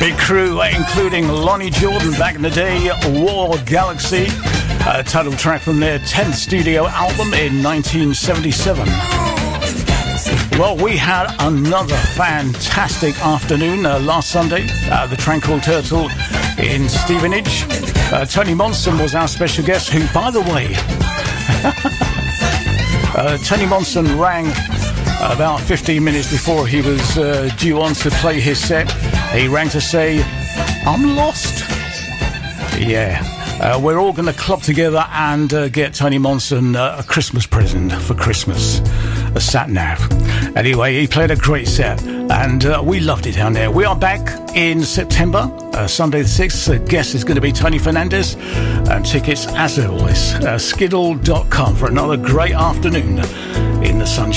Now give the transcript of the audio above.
Big crew, including Lonnie Jordan back in the day, War Galaxy, a title track from their 10th studio album in 1977. Well, we had another fantastic afternoon last Sunday, the Tranquil Turtle in Stevenage. Tony Monson was our special guest, who, by the way, Tony Monson rang about 15 minutes before he was due on to play his set. He rang to say, I'm lost. Yeah. We're all going to club together and get Tony Monson a Christmas present for Christmas, a sat-nav. Anyway, he played a great set, and we loved it down there. We are back in September, Sunday the 6th. The guest is going to be Tony Fernandez, and tickets, as always, skiddle.com for another great afternoon in the sunshine.